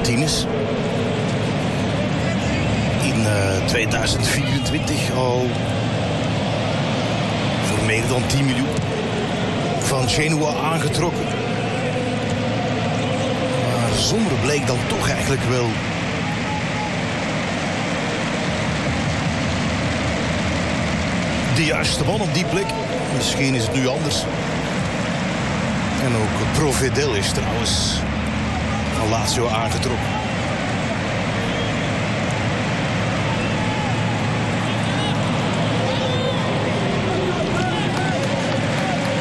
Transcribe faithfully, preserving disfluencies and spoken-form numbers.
Martinez. In uh, tweeduizend vierentwintig al voor meer dan tien miljoen van Genoa aangetrokken. Maar Sommer bleek dan toch eigenlijk wel de juiste man op die plek. Misschien is het nu anders. En ook Provedel is trouwens van Lazio aangetrokken.